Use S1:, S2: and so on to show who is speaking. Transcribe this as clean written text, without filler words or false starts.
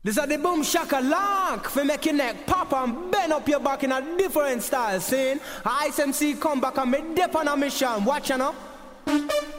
S1: This is the boom shaka lock for make your neck pop and bend up your back in a different style. Seeing ISMC come back and me dip on a mission. Watch you know.